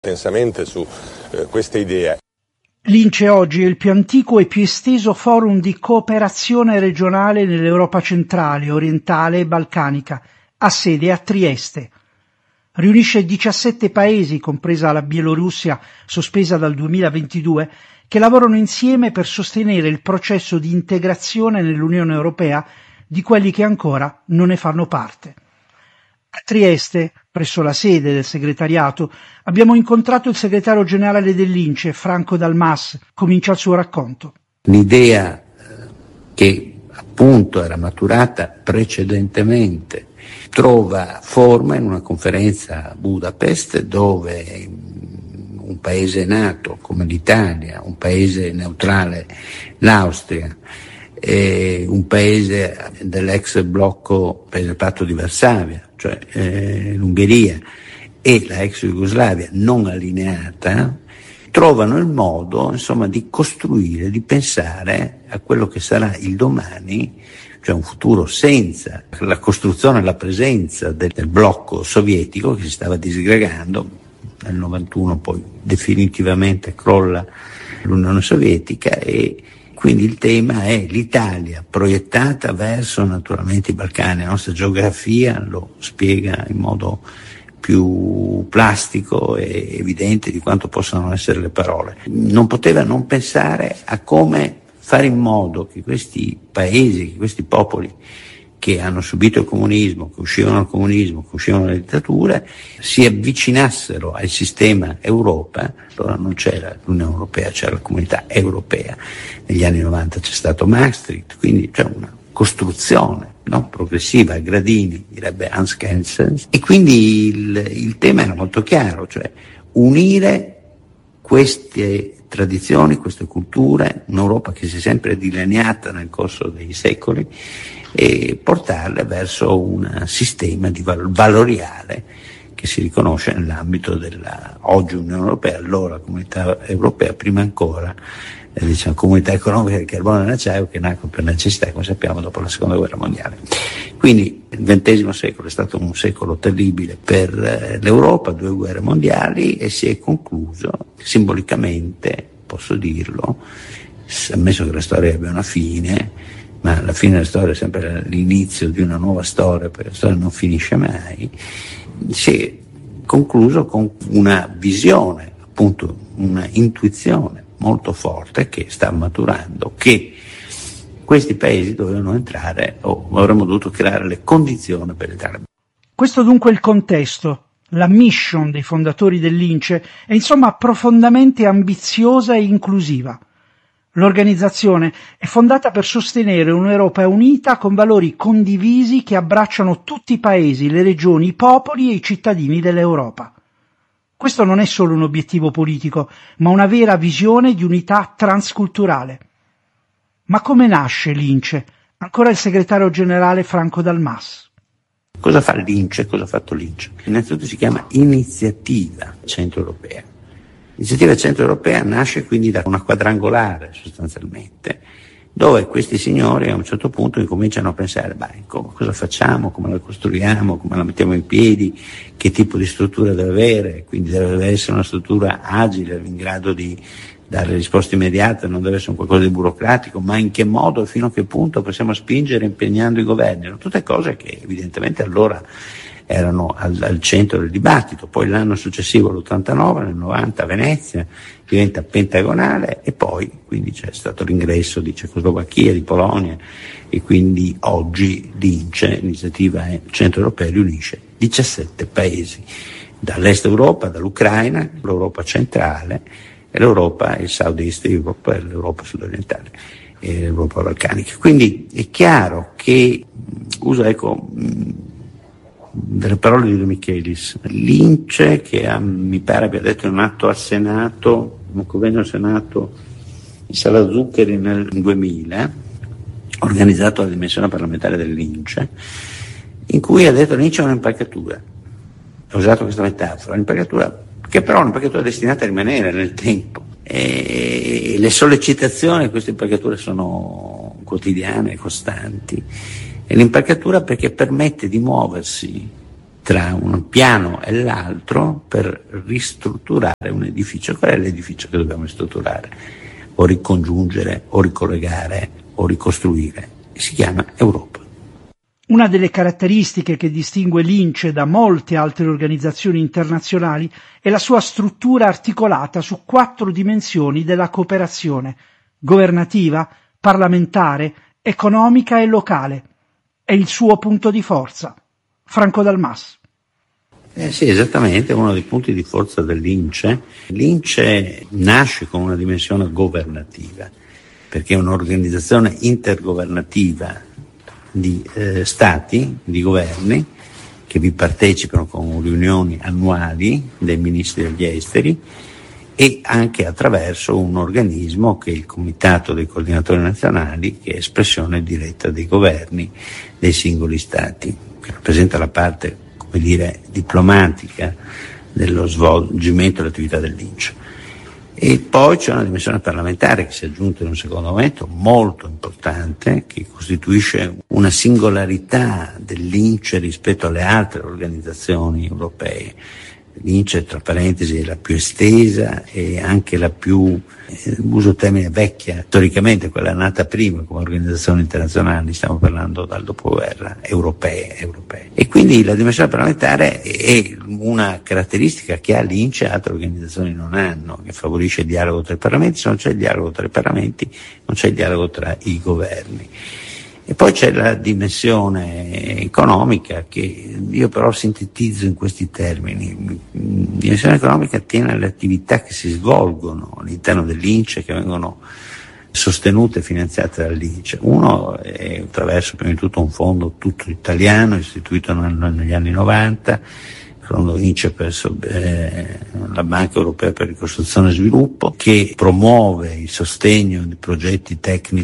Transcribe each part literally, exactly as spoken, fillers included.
intensamente su eh, queste idee. L'Ince oggi è il più antico e più esteso forum di cooperazione regionale nell'Europa centrale, orientale e balcanica, ha sede a Trieste. Riunisce diciassette paesi, compresa la Bielorussia, sospesa dal duemilaventidue, che lavorano insieme per sostenere il processo di integrazione nell'Unione Europea di quelli che ancora non ne fanno parte. A Trieste, presso la sede del segretariato, abbiamo incontrato il segretario generale dell'Ince, Franco Dalmas. Comincia il suo racconto. L'idea che appunto era maturata precedentemente trova forma in una conferenza a Budapest, dove un paese nato come l'Italia, un paese neutrale l'Austria, e un paese dell'ex blocco per il patto di Varsavia, cioè eh, l'Ungheria, e la ex Jugoslavia non allineata, trovano il modo, insomma, di costruire, di pensare a quello che sarà il domani, cioè un futuro senza la costruzione e la presenza del, del blocco sovietico che si stava disgregando. Nel novantuno poi definitivamente crolla l'Unione Sovietica, e quindi il tema è l'Italia proiettata verso naturalmente i Balcani. La nostra geografia lo spiega in modo più plastico e evidente di quanto possano essere le parole. Non poteva non pensare a come fare in modo che questi paesi, che questi popoli che hanno subito il comunismo, che uscivano dal comunismo, che uscivano dalle dittature, si avvicinassero al sistema Europa. Allora non c'era l'Unione Europea, c'era la Comunità Europea. Negli anni novanta c'è stato Maastricht, quindi c'è una costruzione, no, progressiva, a gradini, direbbe Hans Kelsen. E quindi il, il tema era molto chiaro, cioè unire queste tradizioni, queste culture, un'Europa che si è sempre delineata nel corso dei secoli, e portarle verso un sistema di val- valoriale che si riconosce nell'ambito della oggi Unione Europea, allora Comunità Europea, prima ancora eh, diciamo Comunità Economica del Carbone e dell'Acciaio, che nacque per necessità, come sappiamo, dopo la Seconda Guerra Mondiale. Quindi il ventesimo secolo è stato un secolo terribile per eh, l'Europa, due guerre mondiali, e si è concluso simbolicamente, posso dirlo, ammesso che la storia abbia una fine, ma la fine della storia è sempre l'inizio di una nuova storia, perché la storia non finisce mai, si è concluso con una visione, appunto una intuizione molto forte che sta maturando, che questi paesi dovevano entrare, o avremmo dovuto creare le condizioni per entrare. Questo dunque è il contesto. La mission dei fondatori dell'Ince è insomma profondamente ambiziosa e inclusiva. L'organizzazione è fondata per sostenere un'Europa unita con valori condivisi che abbracciano tutti i paesi, le regioni, i popoli e i cittadini dell'Europa. Questo non è solo un obiettivo politico, ma una vera visione di unità transculturale. Ma come nasce l'Ince? Ancora il segretario generale Franco Dalmas. Cosa fa l'Ince? Cosa ha fatto l'Ince? Innanzitutto si chiama Iniziativa Centroeuropea. L'Iniziativa Centroeuropea nasce quindi da una quadrangolare, sostanzialmente, dove questi signori a un certo punto incominciano a pensare, beh, cosa facciamo, come la costruiamo, come la mettiamo in piedi, che tipo di struttura deve avere, quindi deve essere una struttura agile, in grado di dare risposte immediate, non deve essere un qualcosa di burocratico, ma in che modo e fino a che punto possiamo spingere impegnando i governi. Erano tutte cose che evidentemente allora erano al, al centro del dibattito. Poi l'anno successivo, l'ottantanove, nel novanta, a Venezia diventa pentagonale, e poi quindi c'è stato l'ingresso di Cecoslovacchia, di Polonia, e quindi oggi l'Ince, l'Iniziativa Centroeuropea, riunisce diciassette paesi, dall'est Europa, dall'Ucraina, l'Europa centrale, e l'Europa, il Southeast Europe, l'Europa sudorientale e l'Europa balcanica. Quindi è chiaro che, uso ecco delle parole di De Michelis, l'Ince, che ha, mi pare abbia detto in un atto al Senato, un convegno al Senato in Sala Zuccheri nel duemila, ha organizzato la dimensione parlamentare dell'Ince, in cui ha detto che l'Ince è un'impalcatura. Ha usato questa metafora, un'impalcatura che però è un'impalcatura destinata a rimanere nel tempo. E le sollecitazioni di queste impalcature sono quotidiane e costanti. E l'impalcatura perché permette di muoversi tra un piano e l'altro per ristrutturare un edificio. Qual è l'edificio che dobbiamo ristrutturare? O ricongiungere, o ricollegare, o ricostruire. Si chiama Europa. Una delle caratteristiche che distingue l'I N C E da molte altre organizzazioni internazionali è la sua struttura articolata su quattro dimensioni della cooperazione: governativa, parlamentare, economica e locale. È il suo punto di forza. Franco Dal Mas. Eh sì, esattamente, uno dei punti di forza dell'I N C E. L'I N C E nasce con una dimensione governativa, perché è un'organizzazione intergovernativa di eh, stati, di governi, che vi partecipano con riunioni annuali dei ministri degli esteri e anche attraverso un organismo che è il Comitato dei Coordinatori Nazionali, che è espressione diretta dei governi dei singoli stati, che rappresenta la parte, come dire, diplomatica dello svolgimento dell'attività dell'I N C E. E poi c'è una dimensione parlamentare che si è aggiunta in un secondo momento molto importante, che costituisce una singolarità dell'I N C E rispetto alle altre organizzazioni europee. L'I N C E, tra parentesi, è la più estesa e anche la più, eh, uso il termine vecchia, storicamente quella nata prima come organizzazione internazionale, stiamo parlando dal dopoguerra, europee, europee. E quindi la dimensione parlamentare è una caratteristica che ha l'I N C E e altre organizzazioni non hanno, che favorisce il dialogo tra i parlamenti. Se non c'è il dialogo tra i parlamenti, non c'è il dialogo tra i governi. E poi c'è la dimensione economica, che io però sintetizzo in questi termini. La dimensione economica attiene alle attività che si svolgono all'interno dell'I N C E, che vengono sostenute e finanziate dall'I N C E. Uno è attraverso prima di tutto un fondo tutto italiano, istituito negli anni novanta, fondo I N C E presso eh, la Banca Europea per Ricostruzione e Sviluppo, che promuove il sostegno di progetti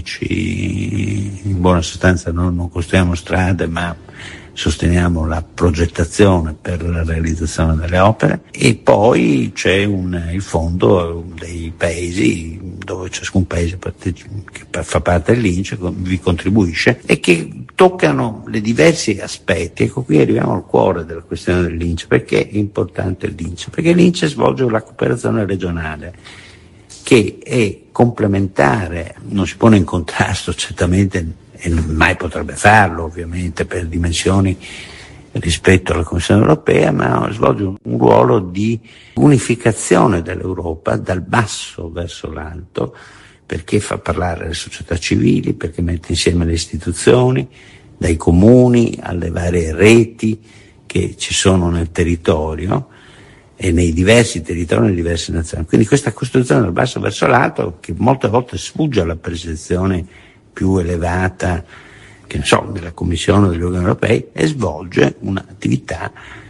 tecnici. In buona sostanza non, non costruiamo strade, ma sosteniamo la progettazione per la realizzazione delle opere. E poi c'è un, il fondo dei paesi, dove ciascun paese che fa parte dell'I N C E vi contribuisce, e che toccano le diversi aspetti. Ecco, qui arriviamo al cuore della questione dell'I N C E. Perché è importante l'I N C E? Perché l'I N C E svolge la cooperazione regionale, che è complementare, non si pone in contrasto certamente, e mai potrebbe farlo ovviamente per dimensioni rispetto alla Commissione europea, ma svolge un ruolo di unificazione dell'Europa dal basso verso l'alto, perché fa parlare le società civili, perché mette insieme le istituzioni, dai comuni alle varie reti che ci sono nel territorio e nei diversi territori, nelle diverse nazioni. Quindi questa costruzione dal basso verso l'alto, che molte volte sfugge alla percezione più elevata, che ne so, della Commissione o degli organi europei, e svolge un'attività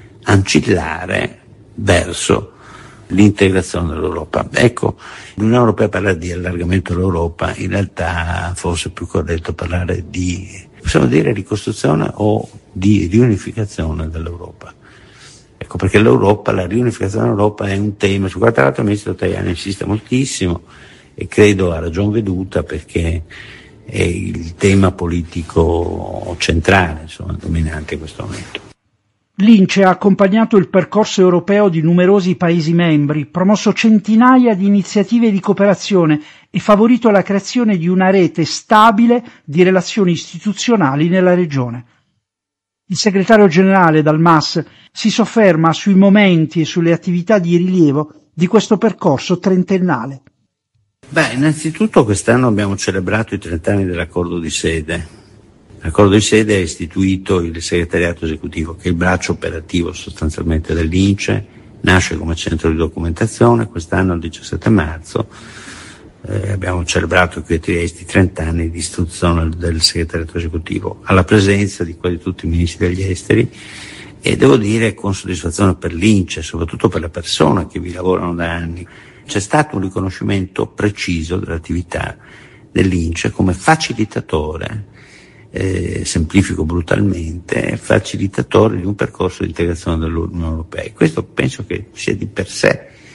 ancillare verso l'integrazione dell'Europa. Ecco, l'Unione Europea parla di allargamento dell'Europa, in realtà forse è più corretto parlare di, possiamo dire, ricostruzione o di riunificazione dell'Europa. Ecco, perché l'Europa, la riunificazione dell'Europa è un tema su cui tra l'altro il ministro Tajani insiste moltissimo, e credo a ragion veduta, perché è il tema politico centrale, insomma, dominante in questo momento. L'I N C E ha accompagnato il percorso europeo di numerosi Paesi membri, promosso centinaia di iniziative di cooperazione e favorito la creazione di una rete stabile di relazioni istituzionali nella regione. Il segretario generale Dal Mas si sofferma sui momenti e sulle attività di rilievo di questo percorso trentennale. Beh, innanzitutto quest'anno abbiamo celebrato i trent'anni dell'accordo di sede. L'accordo di sede ha istituito il segretariato esecutivo, che è il braccio operativo sostanzialmente dell'I N C E, nasce come centro di documentazione. Quest'anno, il diciassette marzo, eh, abbiamo celebrato qui a Trieste i trent'anni di istituzione del segretariato esecutivo, alla presenza di quasi tutti i ministri degli esteri, e devo dire con soddisfazione per l'I N C E, soprattutto per le persone che vi lavorano da anni. C'è stato un riconoscimento preciso dell'attività dell'I N C E come facilitatore, eh, semplifico brutalmente, facilitatore di un percorso di integrazione dell'Unione Europea. Questo penso che sia di per sé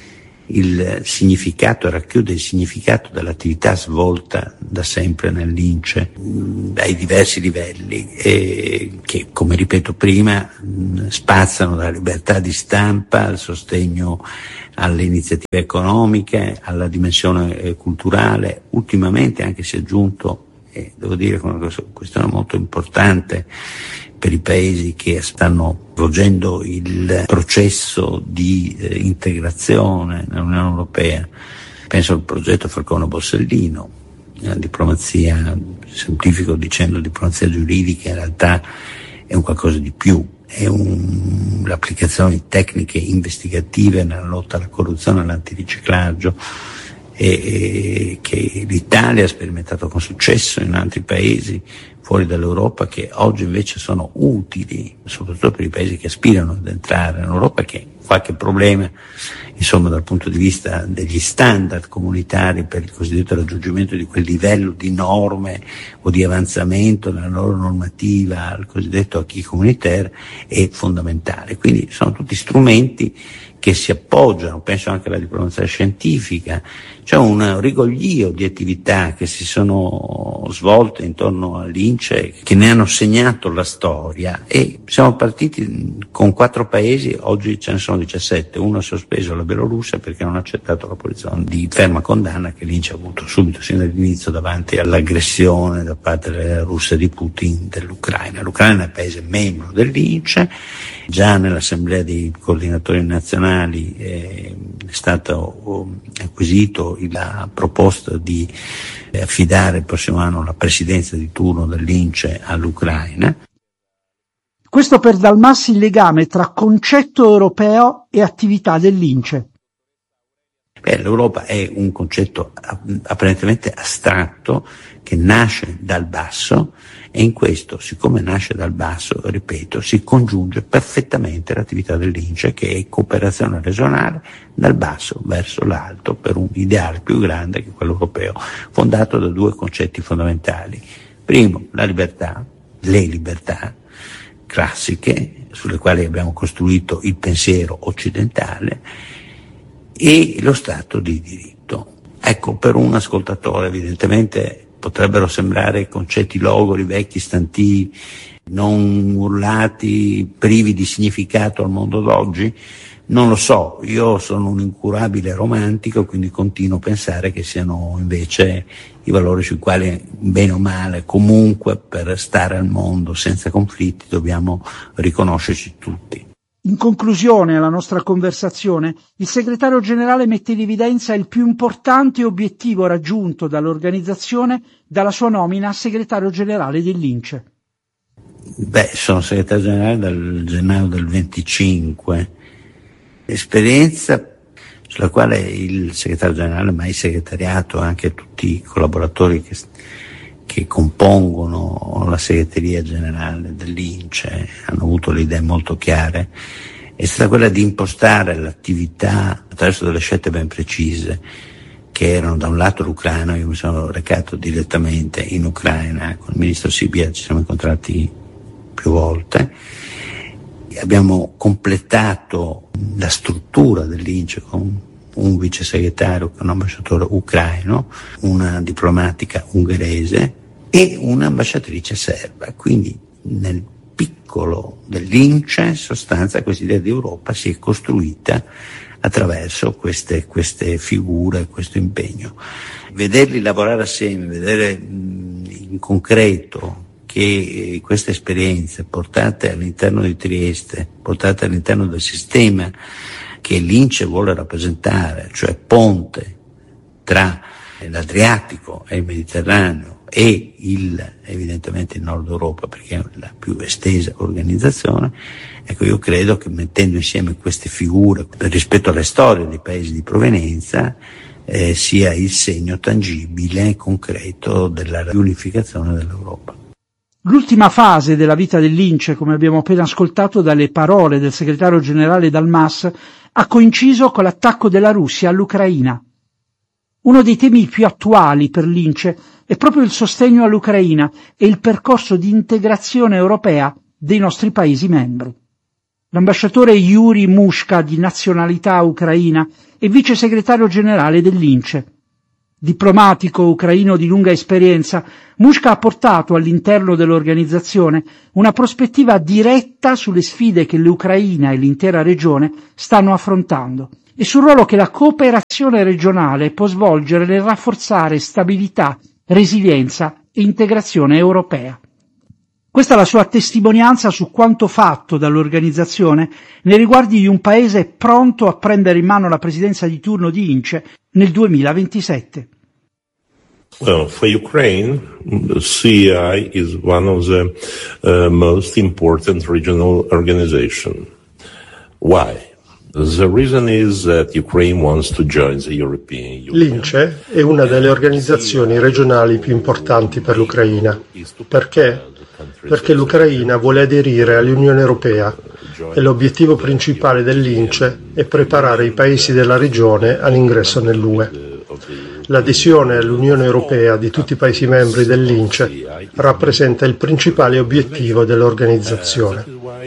il significato, racchiude il significato dell'attività svolta da sempre nel Lince ai diversi livelli e che, come ripeto prima, spaziano dalla libertà di stampa al sostegno alle iniziative economiche, alla dimensione culturale. Ultimamente anche si è aggiunto, e devo dire che è una questione molto importante per i paesi che stanno svolgendo il processo di eh, integrazione nell'Unione Europea. Penso al progetto Falcone-Borsellino, la diplomazia, semplifico dicendo diplomazia giuridica, in realtà è un qualcosa di più, è un, l'applicazione di tecniche investigative nella lotta alla corruzione e all'antiriciclaggio, e, e che l'Italia ha sperimentato con successo in altri paesi fuori dall'Europa, che oggi invece sono utili, soprattutto per i paesi che aspirano ad entrare in Europa, che qualche problema, insomma, dal punto di vista degli standard comunitari per il cosiddetto raggiungimento di quel livello di norme o di avanzamento nella loro normativa al cosiddetto acquis communautaire è fondamentale. Quindi sono tutti strumenti che si appoggiano, penso anche alla diplomazia scientifica, c'è un rigoglio di attività che si sono svolte intorno all'Ince, che ne hanno segnato la storia, e siamo partiti con quattro paesi, oggi ce ne sono diciassette, uno ha sospeso, la Bielorussia, perché non ha accettato la posizione di ferma condanna che l'Ince ha avuto subito, sin dall'inizio, davanti all'aggressione da parte della Russia di Putin dell'Ucraina. L'Ucraina è un paese membro dell'Ince, già nell'assemblea dei coordinatori nazionali è stato acquisito la proposta di affidare il prossimo anno la presidenza di turno dell'Ince all'Ucraina. Questo per Dal Mas il legame tra concetto europeo e attività dell'Ince. Beh, l'Europa è un concetto apparentemente astratto che nasce dal basso, e in questo, siccome nasce dal basso, ripeto, si congiunge perfettamente l'attività dell'Ince, che è cooperazione regionale dal basso verso l'alto per un ideale più grande che quello europeo, fondato da due concetti fondamentali. Primo, la libertà, le libertà classiche sulle quali abbiamo costruito il pensiero occidentale, e lo Stato di diritto. Ecco, per un ascoltatore evidentemente potrebbero sembrare concetti logori, vecchi, stantii, non urlati, privi di significato al mondo d'oggi. Non lo so, io sono un incurabile romantico, quindi continuo a pensare che siano invece i valori sui quali, bene o male, comunque per stare al mondo senza conflitti dobbiamo riconoscerci tutti. In conclusione alla nostra conversazione, il segretario generale mette in evidenza il più importante obiettivo raggiunto dall'organizzazione dalla sua nomina a segretario generale dell'Ince. Beh, sono segretario generale dal gennaio del venticinque, esperienza sulla quale il segretario generale, ma il segretariato, anche tutti i collaboratori che, che compongono la segreteria generale dell'Ince hanno avuto le idee molto chiare, è stata quella di impostare l'attività attraverso delle scelte ben precise, che erano da un lato l'Ucraina. Io mi sono recato direttamente in Ucraina con il ministro Sibia, ci siamo incontrati più volte, abbiamo completato la struttura dell'Ince con un vice segretario, un ambasciatore ucraino, una diplomatica ungherese e un'ambasciatrice serba. Quindi nel piccolo dell'Ince, in sostanza, questa idea di Europa si è costruita attraverso queste, queste figure, questo impegno. Vederli lavorare assieme, vedere in concreto che queste esperienze portate all'interno di Trieste, portate all'interno del sistema che l'Ince vuole rappresentare, cioè ponte tra l'Adriatico e il Mediterraneo e il, evidentemente il Nord Europa, perché è la più estesa organizzazione, ecco, io credo che mettendo insieme queste figure rispetto alle storie dei paesi di provenienza eh, sia il segno tangibile e concreto della riunificazione dell'Europa. L'ultima fase della vita dell'Ince, come abbiamo appena ascoltato dalle parole del segretario generale Dal Mas, ha coinciso con l'attacco della Russia all'Ucraina. Uno dei temi più attuali per l'Ince è proprio il sostegno all'Ucraina e il percorso di integrazione europea dei nostri Paesi membri. L'ambasciatore Yuri Mushka, di nazionalità ucraina, e vice segretario generale dell'I N C E. Diplomatico ucraino di lunga esperienza, Mushka ha portato all'interno dell'organizzazione una prospettiva diretta sulle sfide che l'Ucraina e l'intera regione stanno affrontando e sul ruolo che la cooperazione regionale può svolgere nel rafforzare stabilità, resilienza e integrazione europea. Questa è la sua testimonianza su quanto fatto dall'organizzazione nei riguardi di un paese pronto a prendere in mano la presidenza di turno di I N C E nel duemilaventisette. Well, for Ukraine, the C I is one of the uh, most important regional organizations. Why? The reason is that Ukraine wants to join the European Union. L'I N C E è una delle organizzazioni regionali più importanti per l'Ucraina. Perché? Perché l'Ucraina vuole aderire all'Unione Europea e l'obiettivo principale dell'I N C E è preparare i paesi della regione all'ingresso nell'U E. L'adesione all'Unione Europea di tutti i Paesi membri dell'I N C E rappresenta il principale obiettivo dell'organizzazione.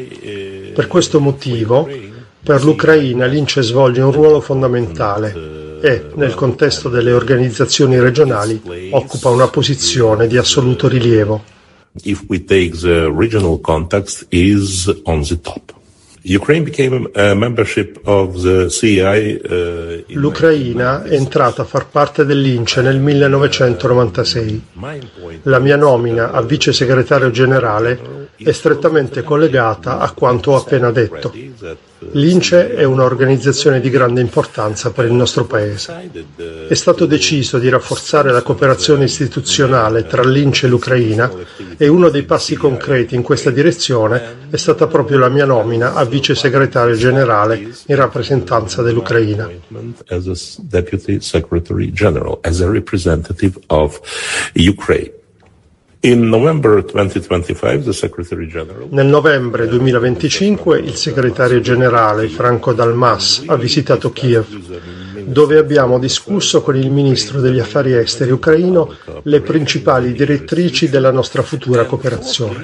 Per questo motivo, per l'Ucraina l'I N C E svolge un ruolo fondamentale e, nel contesto delle organizzazioni regionali, occupa una posizione di assoluto rilievo. If we take the regional context, is on the top. Ukraine became a membership of the C I. Uh, L'Ucraina è entrata a far parte dell'I N C E nel millenovecentonovantasei. La mia nomina a vice segretario generale è strettamente collegata a quanto ho appena detto. L'I N C E è un'organizzazione di grande importanza per il nostro Paese. È stato deciso di rafforzare la cooperazione istituzionale tra l'I N C E e l'Ucraina e uno dei passi concreti in questa direzione è stata proprio la mia nomina a vice segretario generale in rappresentanza dell'Ucraina. As a deputy secretary general, as a representative of Ukraine. In November duemilaventicinque, the Secretary General... Nel novembre duemilaventicinque il segretario generale Franco Dalmas ha visitato Kiev, dove abbiamo discusso con il ministro degli affari esteri ucraino le principali direttrici della nostra futura cooperazione.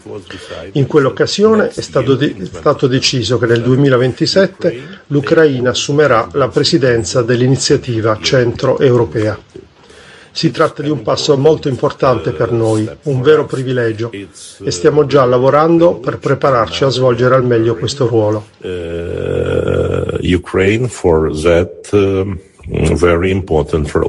In quell'occasione è stato, de- è stato deciso che nel duemilaventisette l'Ucraina assumerà la presidenza dell'iniziativa centro-europea. Si tratta di un passo molto importante per noi, un vero privilegio, e stiamo già lavorando per prepararci a svolgere al meglio questo ruolo. Uh, Ukraine for that um, very important role.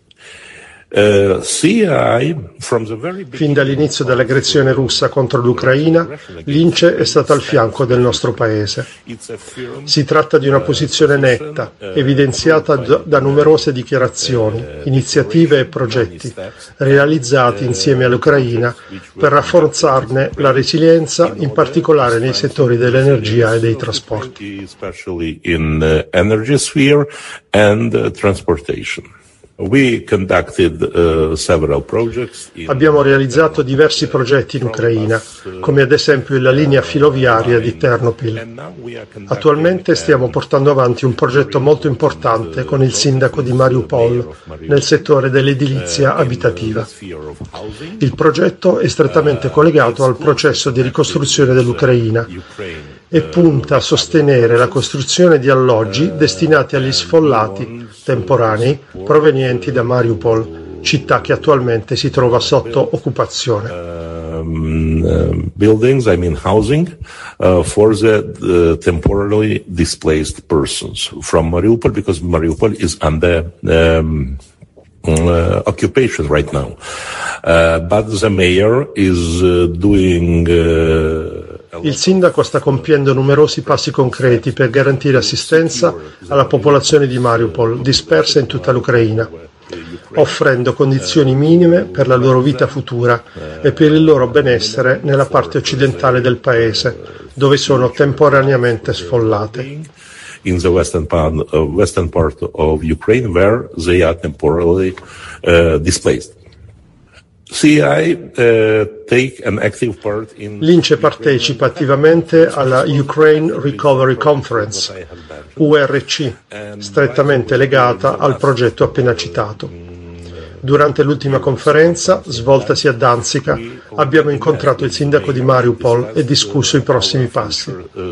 Uh, C I, from the very Fin dall'inizio dell'aggressione russa contro l'Ucraina, l'I N C E è stata al fianco del nostro Paese. Si tratta di una posizione netta, evidenziata da, da numerose dichiarazioni, iniziative e progetti realizzati insieme all'Ucraina per rafforzarne la resilienza, in particolare nei settori dell'energia e dei trasporti. Especially in uh, energy sphere and uh, transportation. We conducted, uh, several projects in... Abbiamo realizzato diversi progetti in Ucraina, come ad esempio la linea filoviaria di Ternopil. Attualmente stiamo portando avanti un progetto molto importante con il sindaco di Mariupol nel settore dell'edilizia abitativa. Il progetto è strettamente collegato al processo di ricostruzione dell'Ucraina e punta a sostenere la costruzione di alloggi destinati agli sfollati temporanei provenienti da Mariupol, città che attualmente si trova sotto occupazione. Um, uh, buildings, I mean housing, uh, for the uh, temporarily displaced persons from Mariupol, because Mariupol is under um, uh, occupation right now. Uh, but the mayor is uh, doing... Uh, Il sindaco sta compiendo numerosi passi concreti per garantire assistenza alla popolazione di Mariupol, dispersa in tutta l'Ucraina, offrendo condizioni minime per la loro vita futura e per il loro benessere nella parte occidentale del paese, dove sono temporaneamente sfollate. In the western part, uh, western part of Ukraine, where they are temporarily uh, displaced. C I, uh, take an active part in... L'I N C E partecipa attivamente alla Ukraine Recovery Conference, U R C, strettamente legata al progetto appena citato. Durante l'ultima conferenza, svoltasi a Danzica, abbiamo incontrato il sindaco di Mariupol e discusso i prossimi passi.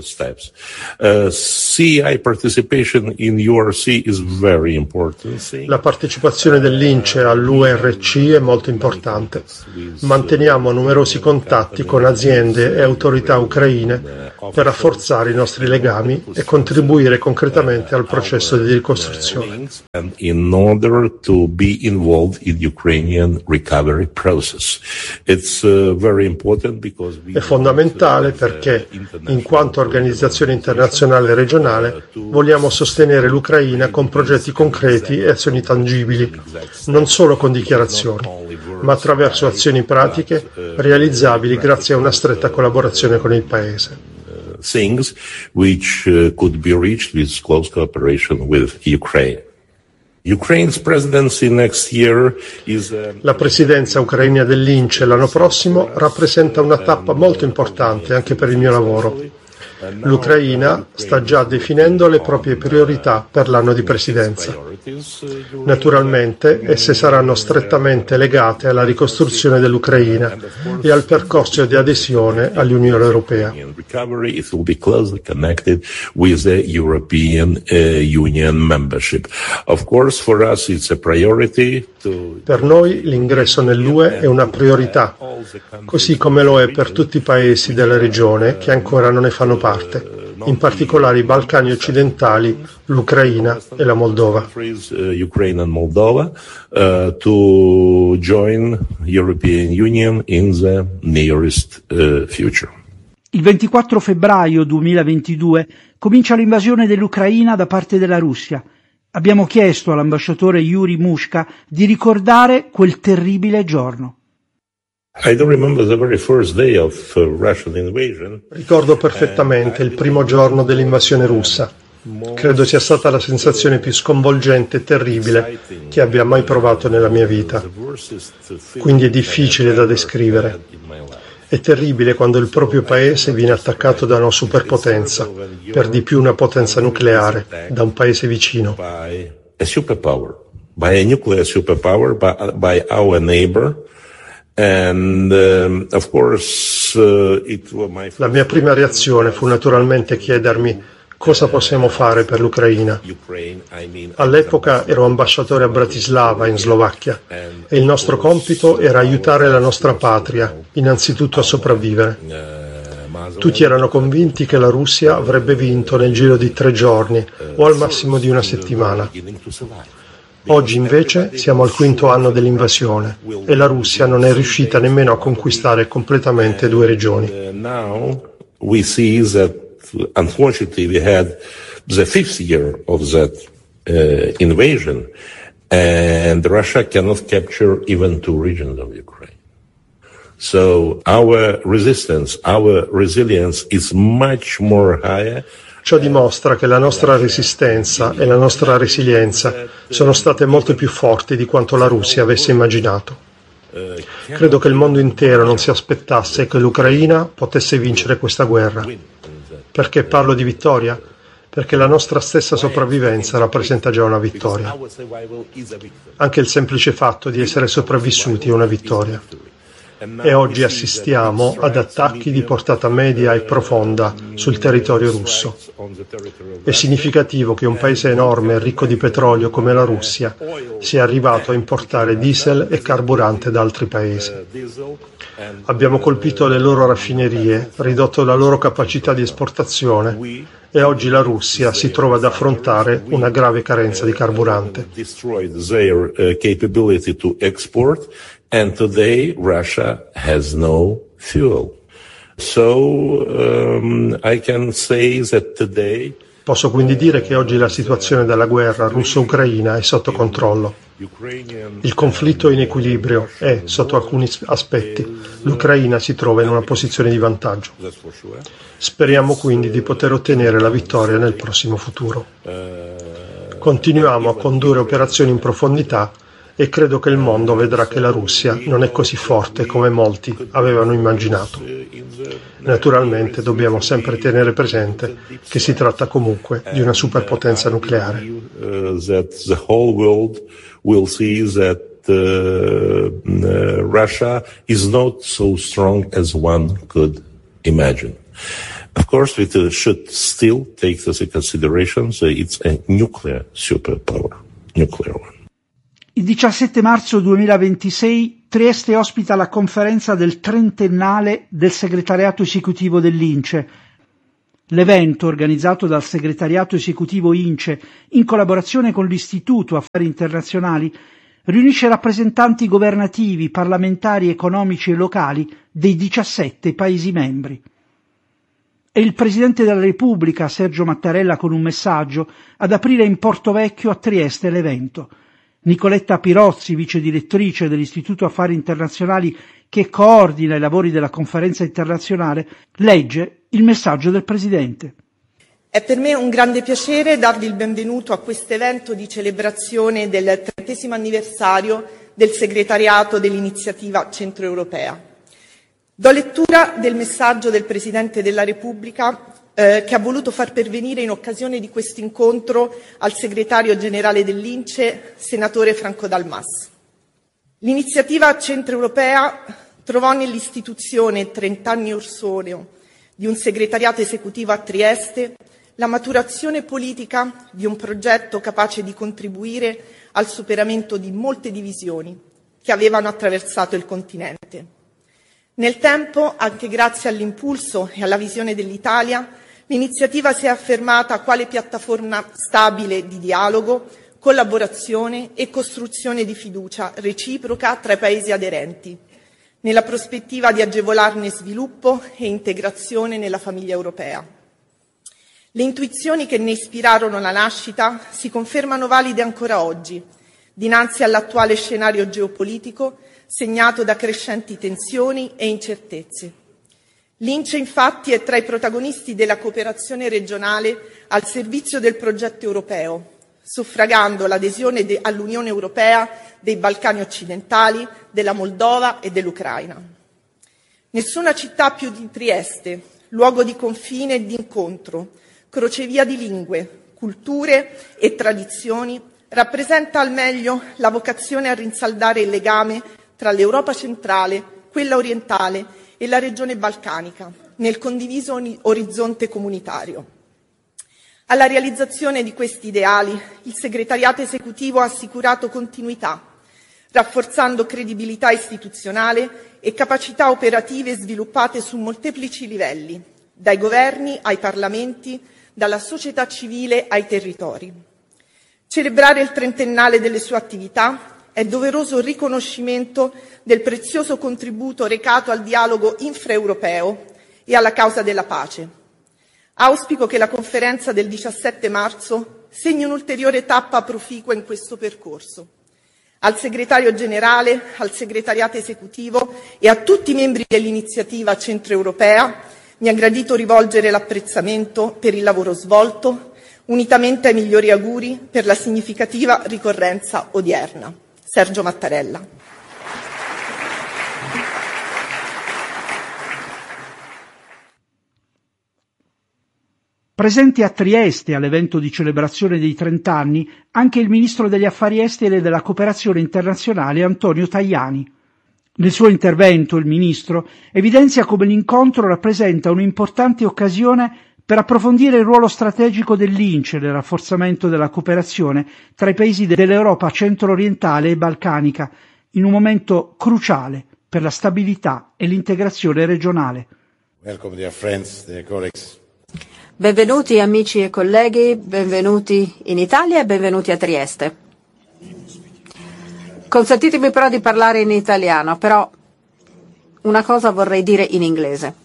La partecipazione dell'I N C E all'U R C è molto importante. Manteniamo numerosi contatti con aziende e autorità ucraine per rafforzare i nostri legami e contribuire concretamente al processo di ricostruzione. In order to be involved in Ukrainian recovery process. It's uh, very important because we È fondamentale perché, in quanto organizzazione internazionale e regionale, vogliamo sostenere l'Ucraina con progetti concreti e azioni tangibili, non solo con dichiarazioni, ma attraverso azioni pratiche realizzabili grazie a una stretta collaborazione con il Paese. Things which uh, could be reached with close cooperation with Ukraine. Ukraine's presidency next year is, uh, La presidenza ucraina dell'I N C E l'anno prossimo rappresenta una tappa molto importante anche per il mio lavoro. L'Ucraina sta già definendo le proprie priorità per l'anno di presidenza. Naturalmente, esse saranno strettamente legate alla ricostruzione dell'Ucraina e al percorso di adesione all'Unione Europea. It will be closely connected with the European uh, Union membership. Of course, for us it's a priority to... Per noi l'ingresso nell'U E è una priorità, così come lo è per tutti i paesi della regione che ancora non ne fanno parte, in particolare i Balcani occidentali, l'Ucraina e la Moldova. Ukraine and Moldova uh, to join European Union in the nearest uh, future. Il ventiquattro febbraio duemilaventidue comincia l'invasione dell'Ucraina da parte della Russia. Abbiamo chiesto all'ambasciatore Yuri Mushka di ricordare quel terribile giorno. I don't remember the very first day of uh, Russian invasion. Ricordo perfettamente il primo giorno dell'invasione russa. Credo sia stata la sensazione più sconvolgente e terribile che abbia mai provato nella mia vita. Quindi è difficile da descrivere. È terribile quando il proprio paese viene attaccato da una superpotenza, per di più una potenza nucleare, da un paese vicino. By a superpower, by a nuclear superpower, by, by our neighbor. And um, of course, uh, it was my... La mia prima reazione fu naturalmente chiedermi cosa possiamo fare per l'Ucraina. All'epoca ero ambasciatore a Bratislava, in Slovacchia, e il nostro compito era aiutare la nostra patria, innanzitutto a sopravvivere. Tutti erano convinti che la Russia avrebbe vinto nel giro di tre giorni o al massimo di una settimana. Oggi invece siamo al quinto anno dell'invasione e la Russia non è riuscita nemmeno a conquistare completamente due regioni. Now we see that unfortunately we had the fifth year of that uh, invasion and Russia cannot capture even two regions of Ukraine. So our resistance, our resilience is much more higher. Ciò dimostra che la nostra resistenza e la nostra resilienza sono state molto più forti di quanto la Russia avesse immaginato. Credo che il mondo intero non si aspettasse che l'Ucraina potesse vincere questa guerra. Perché parlo di vittoria? Perché la nostra stessa sopravvivenza rappresenta già una vittoria. Anche il semplice fatto di essere sopravvissuti è una vittoria. E oggi assistiamo ad attacchi di portata media e profonda sul territorio russo. È significativo che un paese enorme e ricco di petrolio come la Russia sia arrivato a importare diesel e carburante da altri paesi. Abbiamo colpito le loro raffinerie, ridotto la loro capacità di esportazione e oggi la Russia si trova ad affrontare una grave carenza di carburante. And today Russia has no fuel. So um, I can say that today Posso quindi dire che oggi la situazione della guerra russo-ucraina è sotto controllo. Il conflitto è in equilibrio e, sotto alcuni aspetti, l'Ucraina si trova in una posizione di vantaggio. Speriamo quindi di poter ottenere la vittoria nel prossimo futuro. Continuiamo a condurre operazioni in profondità e credo che il mondo vedrà che la Russia non è così forte come molti avevano immaginato. Naturalmente dobbiamo sempre tenere presente che si tratta comunque di una superpotenza nucleare. that uh, uh, Russia is not so strong as one could imagine. Of course, we uh, should still take this into consideration. So it's a nuclear superpower, nuclear one. Il diciassette marzo duemilaventisei Trieste ospita la conferenza del trentennale del segretariato esecutivo dell'I N C E. L'evento, organizzato dal segretariato esecutivo I N C E in collaborazione con l'Istituto Affari Internazionali, riunisce rappresentanti governativi, parlamentari, economici e locali dei diciassette Paesi membri. È il Presidente della Repubblica, Sergio Mattarella, con un messaggio, ad aprire in Porto Vecchio a Trieste l'evento. Nicoletta Pirozzi, vice direttrice dell'Istituto Affari Internazionali che coordina i lavori della conferenza internazionale, legge il messaggio del Presidente. È per me un grande piacere darvi il benvenuto a questo evento di celebrazione del trentesimo anniversario del segretariato dell'iniziativa centroeuropea. Do lettura del messaggio del Presidente della Repubblica Eh, che ha voluto far pervenire in occasione di questo incontro al segretario generale dell'I N C E, senatore Franco Dal Mas. L'iniziativa centroeuropea trovò nell'istituzione, trent'anni or sono, di un segretariato esecutivo a Trieste la maturazione politica di un progetto capace di contribuire al superamento di molte divisioni che avevano attraversato il continente. Nel tempo, anche grazie all'impulso e alla visione dell'Italia, l'iniziativa si è affermata quale piattaforma stabile di dialogo, collaborazione e costruzione di fiducia reciproca tra i Paesi aderenti, nella prospettiva di agevolarne sviluppo e integrazione nella famiglia europea. Le intuizioni che ne ispirarono la nascita si confermano valide ancora oggi, dinanzi all'attuale scenario geopolitico segnato da crescenti tensioni e incertezze. L'I N C E infatti è tra i protagonisti della cooperazione regionale al servizio del progetto europeo, suffragando l'adesione de- all'Unione Europea dei Balcani occidentali, della Moldova e dell'Ucraina. Nessuna città più di Trieste, luogo di confine e di incontro, crocevia di lingue, culture e tradizioni, rappresenta al meglio la vocazione a rinsaldare il legame tra l'Europa centrale, quella orientale e la regione balcanica, nel condiviso orizzonte comunitario. Alla realizzazione di questi ideali, il segretariato esecutivo ha assicurato continuità, rafforzando credibilità istituzionale e capacità operative sviluppate su molteplici livelli, dai governi ai parlamenti, dalla società civile ai territori. Celebrare il trentennale delle sue attività è doveroso riconoscimento del prezioso contributo recato al dialogo infraeuropeo e alla causa della pace. Auspico che la conferenza del diciassette marzo segni un'ulteriore tappa proficua in questo percorso. Al segretario generale, al segretariato esecutivo e a tutti i membri dell'iniziativa centroeuropea mi è gradito rivolgere l'apprezzamento per il lavoro svolto, unitamente ai migliori auguri per la significativa ricorrenza odierna. Sergio Mattarella. Presente a Trieste all'evento di celebrazione dei trent'anni anche il Ministro degli Affari Esteri e della Cooperazione Internazionale Antonio Tajani. Nel suo intervento il Ministro evidenzia come l'incontro rappresenta un'importante occasione per approfondire il ruolo strategico dell'I N C E nel rafforzamento della cooperazione tra i paesi dell'Europa centro-orientale e balcanica, in un momento cruciale per la stabilità e l'integrazione regionale. Welcome, dear friends, dear colleagues. Benvenuti amici e colleghi, benvenuti in Italia e benvenuti a Trieste. Consentitemi però di parlare in italiano, però una cosa vorrei dire in inglese.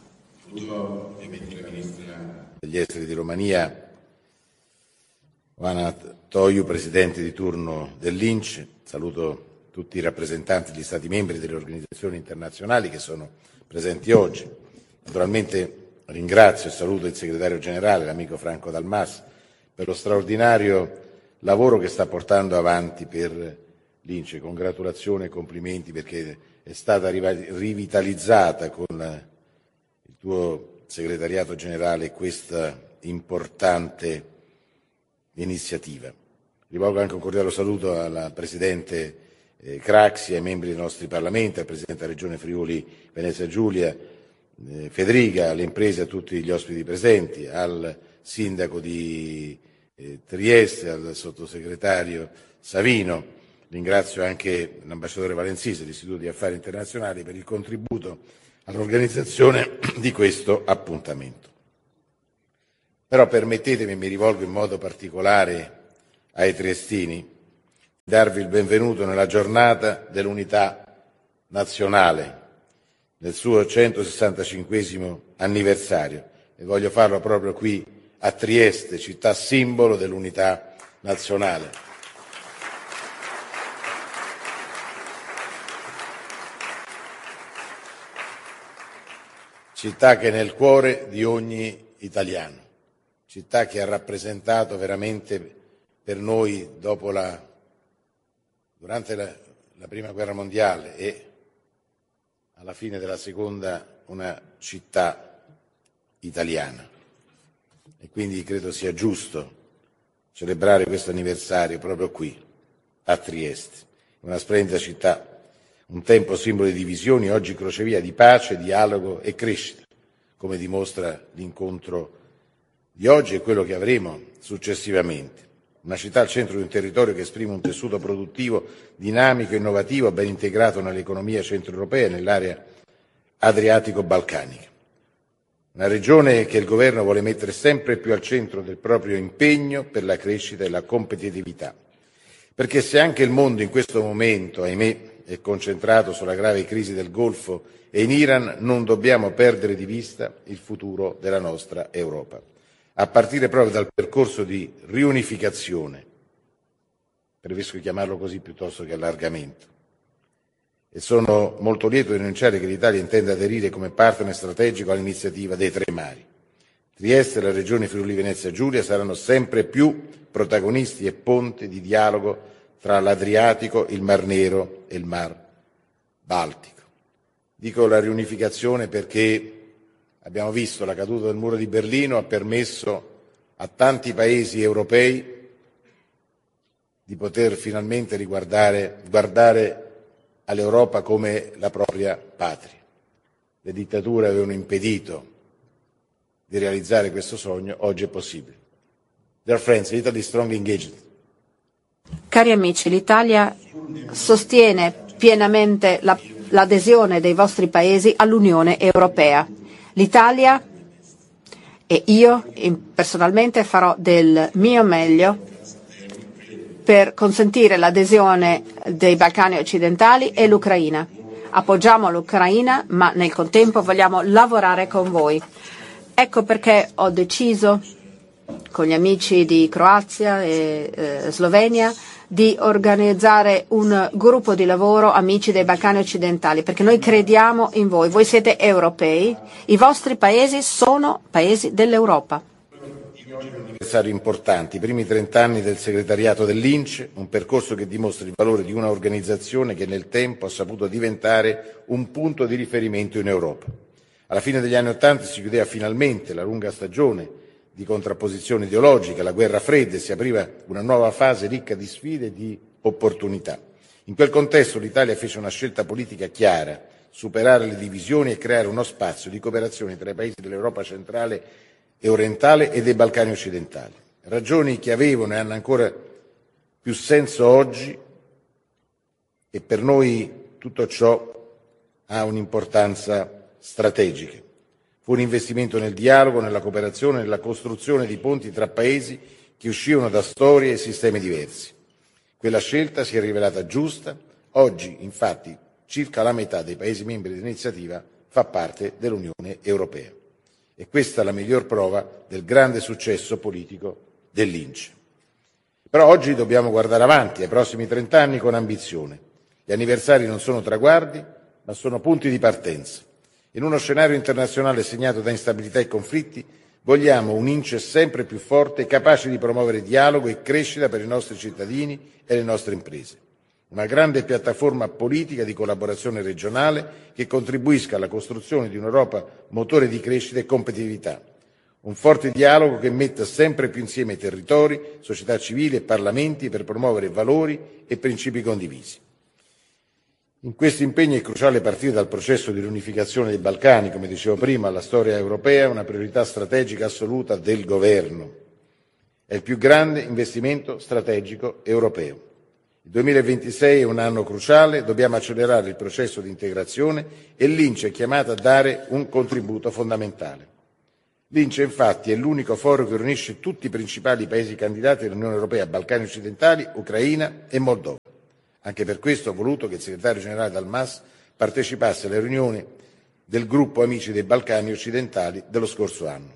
Degli esteri di Romania, Oana Toiu, presidente di turno dell'I N C E, saluto tutti i rappresentanti degli Stati membri delle organizzazioni internazionali che sono presenti oggi. Naturalmente ringrazio e saluto il segretario generale, l'amico Franco Dal Mas, per lo straordinario lavoro che sta portando avanti per l'I N C E. Congratulazioni e complimenti perché è stata rivitalizzata con il tuo segretariato generale questa importante iniziativa. Rivolgo anche un cordiale saluto alla Presidente eh, Craxi, ai membri dei nostri parlamenti, al Presidente della Regione Friuli Venezia Giulia, eh, Federica, alle imprese, a tutti gli ospiti presenti, al Sindaco di eh, Trieste, al Sottosegretario Savino. Ringrazio anche l'ambasciatore Valensisi dell'Istituto di Affari Internazionali per il contributo all'organizzazione di questo appuntamento. Però permettetemi, mi rivolgo in modo particolare ai triestini, di darvi il benvenuto nella giornata dell'unità nazionale, nel suo centosessantacinquesimo anniversario, e voglio farlo proprio qui a Trieste, città simbolo dell'unità nazionale. Città che è nel cuore di ogni italiano, città che ha rappresentato veramente per noi dopo la, durante la, la prima guerra mondiale e alla fine della seconda una città italiana. E quindi credo sia giusto celebrare questo anniversario proprio qui, a Trieste, una splendida città. Un tempo simbolo di divisioni, oggi crocevia di pace, dialogo e crescita, come dimostra l'incontro di oggi e quello che avremo successivamente. Una città al centro di un territorio che esprime un tessuto produttivo dinamico e innovativo, ben integrato nell'economia centroeuropea e nell'area adriatico-balcanica. Una regione che il governo vuole mettere sempre più al centro del proprio impegno per la crescita e la competitività. Perché se anche il mondo in questo momento, ahimè, è concentrato sulla grave crisi del Golfo e in Iran, non dobbiamo perdere di vista il futuro della nostra Europa, a partire proprio dal percorso di riunificazione, preferisco chiamarlo così piuttosto che allargamento, e sono molto lieto di annunciare che l'Italia intende aderire come partner strategico all'iniziativa dei tre mari. Trieste e la regione Friuli Venezia Giulia saranno sempre più protagonisti e ponte di dialogo tra l'Adriatico, il Mar Nero e il Mar Baltico. Dico la riunificazione perché abbiamo visto la caduta del muro di Berlino ha permesso a tanti paesi europei di poter finalmente riguardare, guardare all'Europa come la propria patria. Le dittature avevano impedito di realizzare questo sogno, oggi è possibile. Dear friends, Italy is strongly engaged. Cari amici, l'Italia sostiene pienamente la, l'adesione dei vostri paesi all'Unione Europea. L'Italia e io personalmente farò del mio meglio per consentire l'adesione dei Balcani occidentali e l'Ucraina. Appoggiamo l'Ucraina, ma nel contempo vogliamo lavorare con voi. Ecco perché ho deciso con gli amici di Croazia e eh, Slovenia di organizzare un gruppo di lavoro amici dei Balcani occidentali, perché noi crediamo in voi, voi siete europei, i vostri paesi sono paesi dell'Europa. Anniversari importanti, i primi trent'anni del segretariato dell'I N C E, un percorso che dimostra il valore di una organizzazione che nel tempo ha saputo diventare un punto di riferimento in Europa. Alla fine degli anni Ottanta si chiudeva finalmente la lunga stagione di contrapposizione ideologica, la guerra fredda, e si apriva una nuova fase ricca di sfide e di opportunità. In quel contesto l'Italia fece una scelta politica chiara: superare le divisioni e creare uno spazio di cooperazione tra i paesi dell'Europa centrale e orientale e dei Balcani occidentali. Ragioni che avevano e hanno ancora più senso oggi, e per noi tutto ciò ha un'importanza strategica. Fu un investimento nel dialogo, nella cooperazione, nella costruzione di ponti tra paesi che uscivano da storie e sistemi diversi. Quella scelta si è rivelata giusta. Oggi, infatti, circa la metà dei Paesi membri dell'iniziativa fa parte dell'Unione Europea. E questa è la miglior prova del grande successo politico dell'I N C E. Però oggi dobbiamo guardare avanti, ai prossimi trent'anni, con ambizione. Gli anniversari non sono traguardi, ma sono punti di partenza. In uno scenario internazionale segnato da instabilità e conflitti, vogliamo un I N C E sempre più forte e capace di promuovere dialogo e crescita per i nostri cittadini e le nostre imprese. Una grande piattaforma politica di collaborazione regionale che contribuisca alla costruzione di un'Europa motore di crescita e competitività. Un forte dialogo che metta sempre più insieme territori, società civili e parlamenti per promuovere valori e principi condivisi. In questo impegno è cruciale partire dal processo di riunificazione dei Balcani, come dicevo prima, la storia europea è una priorità strategica assoluta del governo. È il più grande investimento strategico europeo. Il duemilaventisei è un anno cruciale, dobbiamo accelerare il processo di integrazione e l'I N C E è chiamata a dare un contributo fondamentale. L'I N C E infatti è l'unico foro che riunisce tutti i principali paesi candidati dell'Unione Europea, Balcani occidentali, Ucraina e Moldova. Anche per questo ho voluto che il segretario generale Dalmas partecipasse alle riunioni del gruppo Amici dei Balcani occidentali dello scorso anno.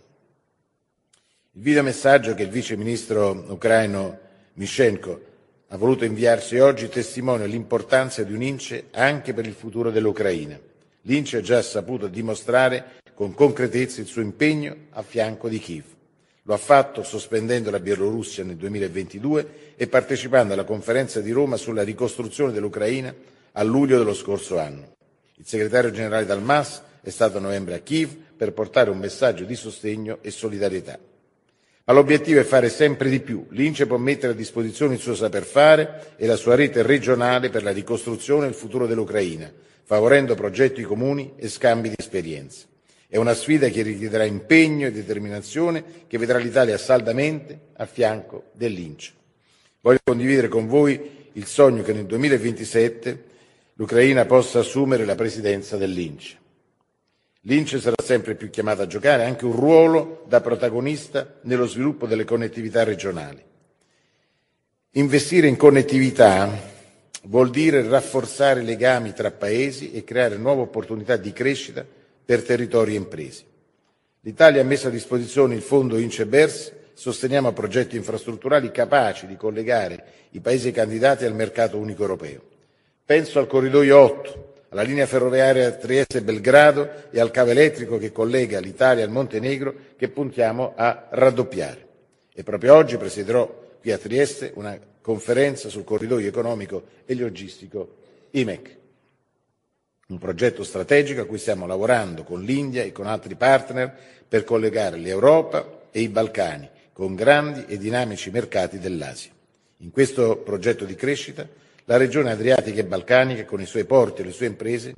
Il videomessaggio che il vice ministro ucraino Mishchenko ha voluto inviarci oggi testimonia l'importanza di un I N C E anche per il futuro dell'Ucraina. L'I N C E ha già saputo dimostrare con concretezza il suo impegno a fianco di Kiev. Lo ha fatto sospendendo la Bielorussia nel duemilaventidue e partecipando alla conferenza di Roma sulla ricostruzione dell'Ucraina a luglio dello scorso anno. Il segretario generale Dalmas è stato a novembre a Kiev per portare un messaggio di sostegno e solidarietà. Ma l'obiettivo è fare sempre di più. L'I N C E può mettere a disposizione il suo saper fare e la sua rete regionale per la ricostruzione e il futuro dell'Ucraina, favorendo progetti comuni e scambi di esperienze. È una sfida che richiederà impegno e determinazione che vedrà l'Italia saldamente a fianco dell'I N C E. Voglio condividere con voi il sogno che nel duemilaventisette l'Ucraina possa assumere la presidenza dell'I N C E. L'I N C E sarà sempre più chiamata a giocare anche un ruolo da protagonista nello sviluppo delle connettività regionali. Investire in connettività vuol dire rafforzare i legami tra paesi e creare nuove opportunità di crescita per territori e imprese. L'Italia ha messo a disposizione il fondo I N C E B E R S, sosteniamo progetti infrastrutturali capaci di collegare i paesi candidati al mercato unico europeo. Penso al corridoio otto, alla linea ferroviaria Trieste-Belgrado e al cavo elettrico che collega l'Italia al Montenegro che puntiamo a raddoppiare. E proprio oggi presiederò qui a Trieste una conferenza sul corridoio economico e logistico I M E C. Un progetto strategico a cui stiamo lavorando con l'India e con altri partner per collegare l'Europa e i Balcani con grandi e dinamici mercati dell'Asia. In questo progetto di crescita la regione adriatica e balcanica, con i suoi porti e le sue imprese,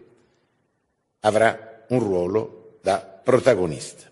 avrà un ruolo da protagonista.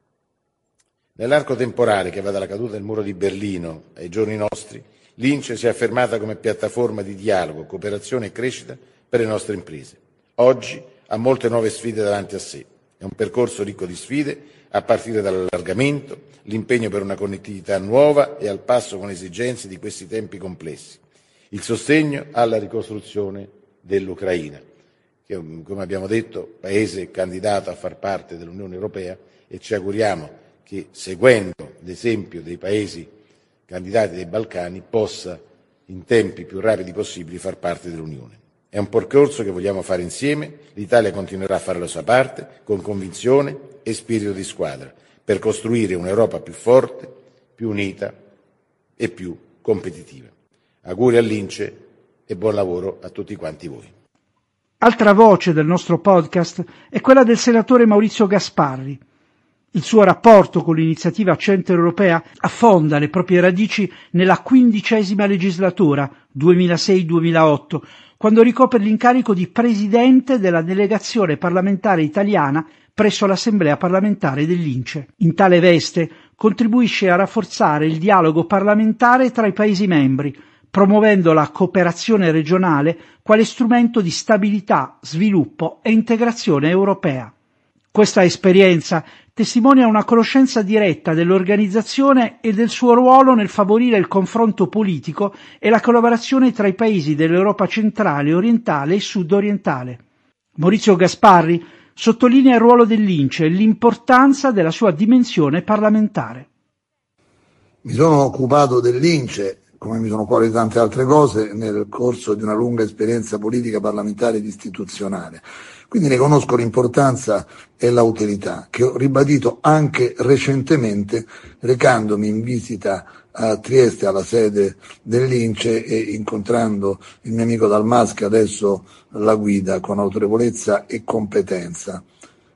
Nell'arco temporale che va dalla caduta del muro di Berlino ai giorni nostri, l'I N C E si è affermata come piattaforma di dialogo, cooperazione e crescita per le nostre imprese. Oggi ha molte nuove sfide davanti a sé. È un percorso ricco di sfide, a partire dall'allargamento, l'impegno per una connettività nuova e al passo con le esigenze di questi tempi complessi. Il sostegno alla ricostruzione dell'Ucraina, che è, come abbiamo detto, paese candidato a far parte dell'Unione Europea e ci auguriamo che, seguendo l'esempio dei paesi candidati dei Balcani, possa in tempi più rapidi possibili far parte dell'Unione. È un percorso che vogliamo fare insieme, l'Italia continuerà a fare la sua parte con convinzione e spirito di squadra per costruire un'Europa più forte, più unita e più competitiva. Auguri all'I N C E e buon lavoro a tutti quanti voi. Altra voce del nostro podcast è quella del senatore Maurizio Gasparri. Il suo rapporto con l'iniziativa centroeuropea affonda le proprie radici nella quindicesima legislatura duemilasei duemilaotto, quando ricopre l'incarico di presidente della delegazione parlamentare italiana presso l'Assemblea parlamentare dell'I N C E. In tale veste contribuisce a rafforzare il dialogo parlamentare tra i Paesi membri, promuovendo la cooperazione regionale quale strumento di stabilità, sviluppo e integrazione europea. Questa esperienza testimonia una conoscenza diretta dell'organizzazione e del suo ruolo nel favorire il confronto politico e la collaborazione tra i paesi dell'Europa centrale, orientale e sud-orientale. Maurizio Gasparri sottolinea il ruolo dell'I N C E e l'importanza della sua dimensione parlamentare. Mi sono occupato dell'I N C E, come mi sono occupato di tante altre cose, nel corso di una lunga esperienza politica, parlamentare ed istituzionale. Quindi ne conosco l'importanza e l'utilità, che ho ribadito anche recentemente recandomi in visita a Trieste, alla sede dell'I N C E, e incontrando il mio amico Dalmas, che adesso la guida con autorevolezza e competenza.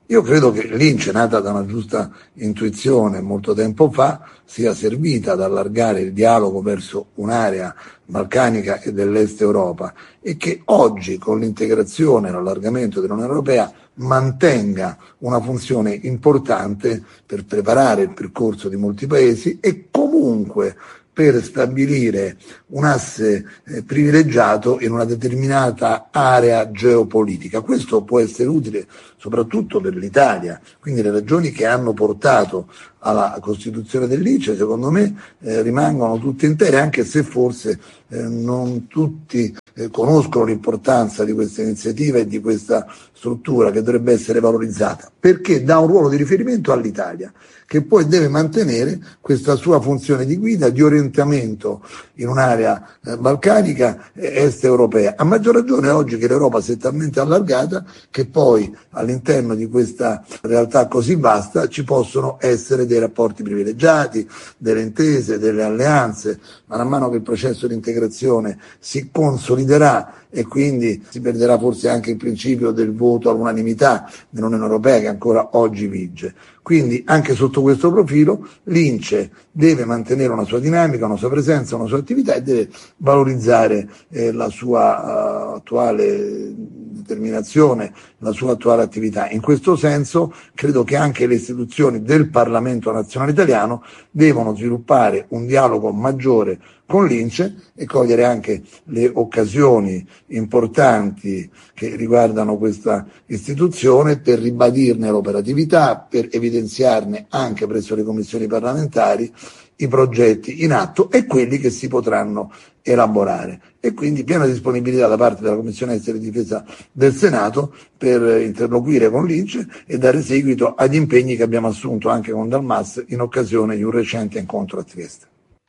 Io credo che l'I N C E, nata da una giusta intuizione molto tempo fa, sia servita ad allargare il dialogo verso un'area balcanica e dell'Est Europa e che oggi, con l'integrazione e l'allargamento dell'Unione Europea, mantenga una funzione importante per preparare il percorso di molti paesi e comunque per stabilire un asse eh, privilegiato in una determinata area geopolitica. Questo può essere utile soprattutto per l'Italia, quindi le ragioni che hanno portato alla costituzione dell'I N C E secondo me eh, rimangono tutte intere, anche se forse eh, non tutti eh, conoscono l'importanza di questa iniziativa e di questa struttura che dovrebbe essere valorizzata, perché dà un ruolo di riferimento all'Italia, che poi deve mantenere questa sua funzione di guida, di orientamento in un'area eh, balcanica e est europea. A maggior ragione oggi che l'Europa si è talmente allargata che poi all'interno di questa realtà così vasta ci possono essere dei rapporti privilegiati, delle intese, delle alleanze. Man mano che il processo di integrazione si consoliderà e quindi si perderà forse anche il principio del voto all'unanimità dell'Unione Europea che ancora oggi vige. Quindi anche sotto questo profilo l'I N C E deve mantenere una sua dinamica, una sua presenza, una sua attività e deve valorizzare eh, la sua uh, attuale determinazione, la sua attuale attività. In questo senso credo che anche le istituzioni del Parlamento nazionale italiano devono sviluppare un dialogo maggiore con l'I N C E e cogliere anche le occasioni importanti che riguardano questa istituzione per ribadirne l'operatività, per evidenziarne anche presso le commissioni parlamentari i progetti in atto e quelli che si potranno elaborare. E quindi piena disponibilità da parte della Commissione Esteri e Difesa del Senato per interloquire con l'I N C E e dare seguito agli impegni che abbiamo assunto anche con Dalmas in occasione di un recente incontro a Trieste.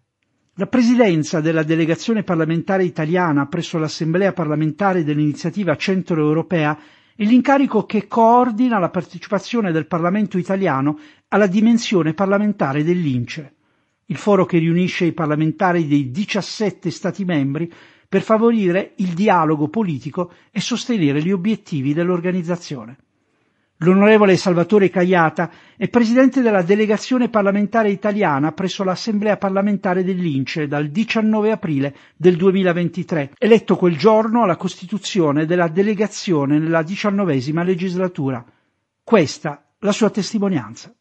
La presidenza della delegazione parlamentare italiana presso l'Assemblea parlamentare dell'Iniziativa Centro-Europea è l'incarico che coordina la partecipazione del Parlamento italiano alla dimensione parlamentare dell'I N C E, il foro che riunisce i parlamentari dei diciassette Stati membri per favorire il dialogo politico e sostenere gli obiettivi dell'organizzazione. L'onorevole Salvatore Caiata è presidente della delegazione parlamentare italiana presso l'Assemblea parlamentare dell'I N C E dal diciannove aprile del duemilaventitré, eletto quel giorno alla costituzione della delegazione nella diciannovesima legislatura. Questa la sua testimonianza.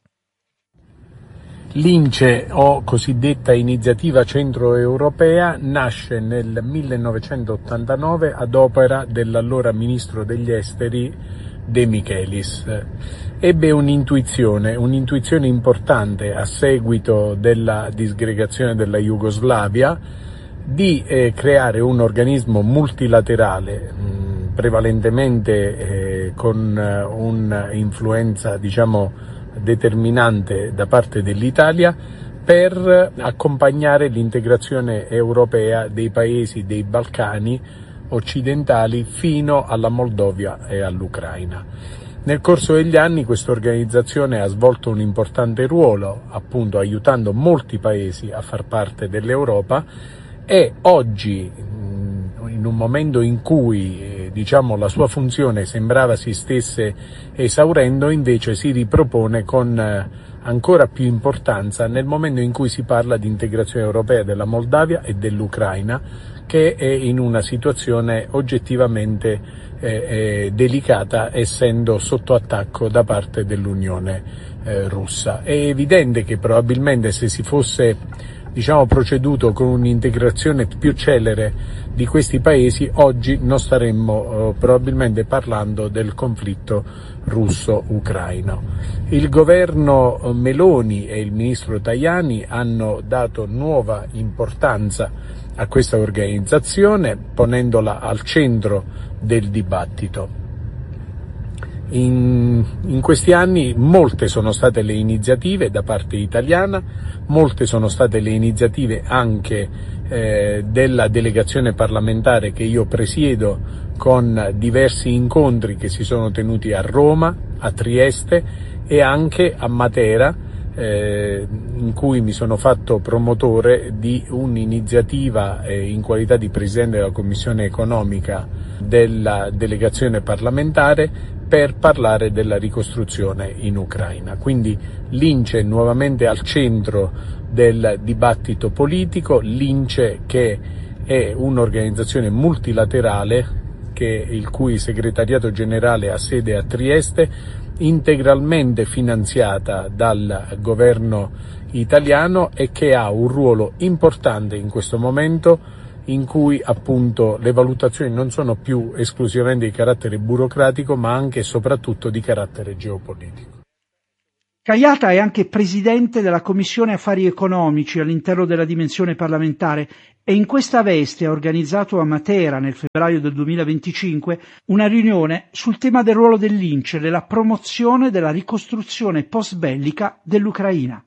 L'I N C E, o cosiddetta Iniziativa Centro-Europea, nasce nel millenovecentottantanove ad opera dell'allora ministro degli esteri De Michelis. Ebbe un'intuizione, un'intuizione importante a seguito della disgregazione della Jugoslavia di eh, creare un organismo multilaterale mh, prevalentemente eh, con eh, un'influenza diciamo determinante da parte dell'Italia per accompagnare l'integrazione europea dei paesi dei Balcani occidentali fino alla Moldova e all'Ucraina. Nel corso degli anni questa organizzazione ha svolto un importante ruolo, appunto aiutando molti paesi a far parte dell'Europa e oggi, in un momento in cui eh, diciamo la sua funzione sembrava si stesse esaurendo, invece si ripropone con eh, ancora più importanza nel momento in cui si parla di integrazione europea della Moldavia e dell'Ucraina, che è in una situazione oggettivamente eh, eh, delicata, essendo sotto attacco da parte dell'Unione eh, russa. È evidente che probabilmente se si fosse diciamo proceduto con un'integrazione più celere di questi paesi, oggi non staremmo eh, probabilmente parlando del conflitto russo-ucraino. Il governo Meloni e il ministro Tajani hanno dato nuova importanza a questa organizzazione, ponendola al centro del dibattito. In, in questi anni molte sono state le iniziative da parte italiana, molte sono state le iniziative anche eh, della delegazione parlamentare che io presiedo, con diversi incontri che si sono tenuti a Roma, a Trieste e anche a Matera, eh, in cui mi sono fatto promotore di un'iniziativa eh, in qualità di Presidente della Commissione Economica della delegazione parlamentare per parlare della ricostruzione in Ucraina. Quindi l'Ince è nuovamente al centro del dibattito politico, l'Ince che è un'organizzazione multilaterale che, il cui segretariato generale ha sede a Trieste, integralmente finanziata dal governo italiano e che ha un ruolo importante in questo momento in cui appunto le valutazioni non sono più esclusivamente di carattere burocratico ma anche e soprattutto di carattere geopolitico. Caiata è anche presidente della Commissione Affari Economici all'interno della dimensione parlamentare e in questa veste ha organizzato a Matera nel febbraio del duemilaventicinque una riunione sul tema del ruolo dell'Ince nella promozione della ricostruzione post-bellica dell'Ucraina.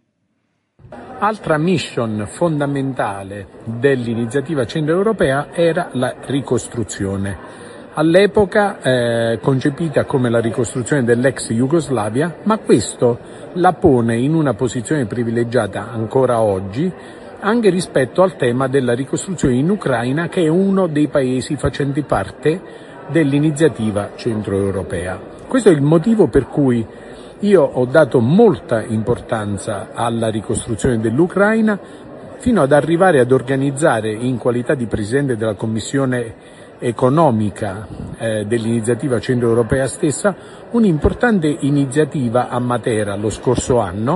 Altra mission fondamentale dell'iniziativa centroeuropea era la ricostruzione. All'epoca eh, concepita come la ricostruzione dell'ex Jugoslavia, ma questo la pone in una posizione privilegiata ancora oggi anche rispetto al tema della ricostruzione in Ucraina, che è uno dei paesi facenti parte dell'iniziativa centroeuropea. Questo è il motivo per cui io ho dato molta importanza alla ricostruzione dell'Ucraina fino ad arrivare ad organizzare, in qualità di Presidente della Commissione economica eh, dell'iniziativa centroeuropea stessa, un'importante iniziativa a Matera lo scorso anno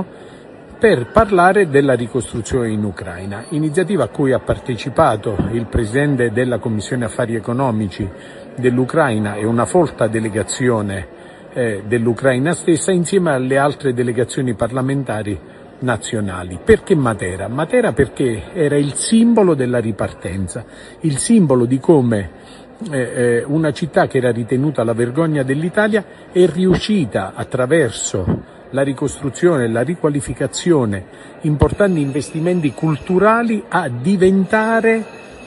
per parlare della ricostruzione in Ucraina, iniziativa a cui ha partecipato il Presidente della Commissione Affari Economici dell'Ucraina e una folta delegazione eh, dell'Ucraina stessa insieme alle altre delegazioni parlamentari nazionali. Perché Matera? Matera perché era il simbolo della ripartenza, il simbolo di come eh, eh, una città che era ritenuta la vergogna dell'Italia è riuscita attraverso la ricostruzione e la riqualificazione, importanti investimenti culturali, a diventare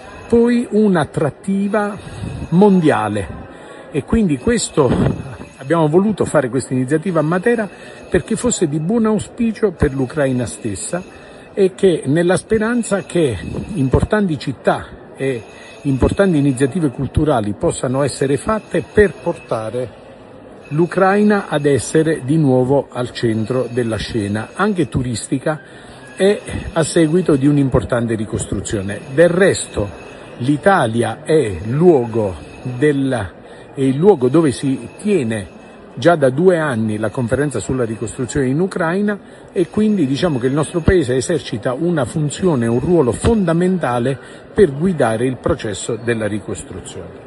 poi un'attrattiva mondiale. E quindi questo abbiamo voluto fare questa iniziativa a Matera perché fosse di buon auspicio per l'Ucraina stessa e che nella speranza che importanti città e importanti iniziative culturali possano essere fatte per portare l'Ucraina ad essere di nuovo al centro della scena, anche turistica, e a seguito di un'importante ricostruzione. Del resto l'Italia è, luogo del, è il luogo dove si tiene già da due anni la conferenza sulla ricostruzione in Ucraina e quindi diciamo che il nostro Paese esercita una funzione, un ruolo fondamentale per guidare il processo della ricostruzione.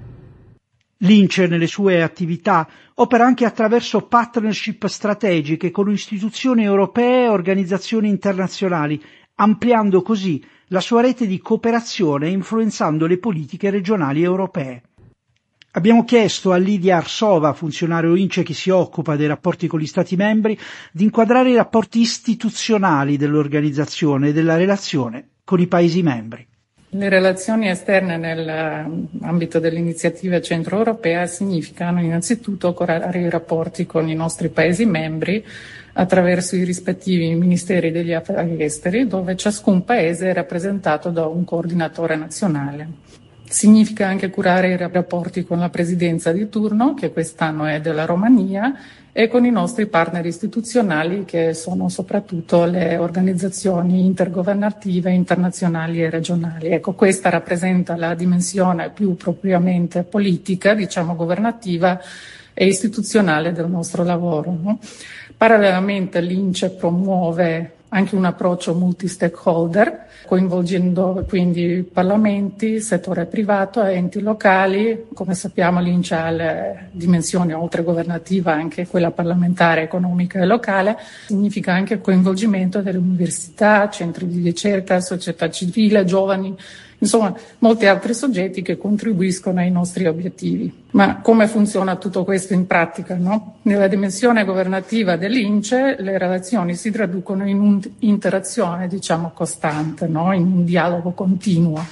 L'Ince nelle sue attività opera anche attraverso partnership strategiche con istituzioni europee e organizzazioni internazionali, ampliando così la sua rete di cooperazione e influenzando le politiche regionali europee. Abbiamo chiesto a Lidia Arsova, funzionario Ince che si occupa dei rapporti con gli Stati membri, di inquadrare i rapporti istituzionali dell'organizzazione e della relazione con i Paesi membri. Le relazioni esterne nell'ambito dell'iniziativa centroeuropea significano innanzitutto curare i rapporti con i nostri Paesi membri attraverso i rispettivi ministeri degli affari esteri, dove ciascun Paese è rappresentato da un coordinatore nazionale. Significa anche curare i rapporti con la presidenza di turno, che quest'anno è della Romania, e con i nostri partner istituzionali, che sono soprattutto le organizzazioni intergovernative, internazionali e regionali. Ecco, questa rappresenta la dimensione più propriamente politica, diciamo governativa e istituzionale del nostro lavoro, no? Parallelamente l'Ince promuove anche un approccio multi-stakeholder, coinvolgendo quindi parlamenti, settore privato e enti locali. Come sappiamo l'Ince ha le dimensioni oltre governativa, anche quella parlamentare, economica e locale. Significa anche il coinvolgimento delle università, centri di ricerca, società civile, giovani, insomma molti altri soggetti che contribuiscono ai nostri obiettivi. Ma come funziona tutto questo in pratica, no? Nella dimensione governativa dell'Ince le relazioni si traducono in un'interazione, diciamo, costante, no? In un dialogo continuo.